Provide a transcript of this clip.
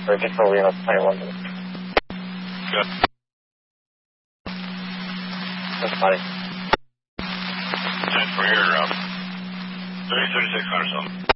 for Victor Lima 21. Good. That's fine. And for your 3036 or something.